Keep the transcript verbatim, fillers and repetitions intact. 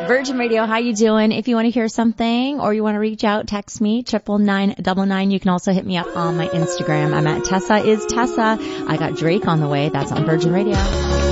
Virgin Radio, how you doing? If you want to hear something or you want to reach out, text me, triple nine double nine. You can also hit me up on my Instagram. I'm at Tessa is Tessa. I got Drake on the way. That's on Virgin Radio.